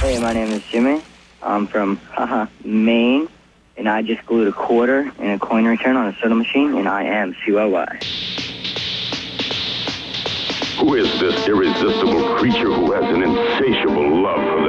Hey, my name is Jimmy. I'm from Maine, and I just glued a quarter and a coin return on a soda machine, and I am CYY. Who is this irresistible creature who has an insatiable love for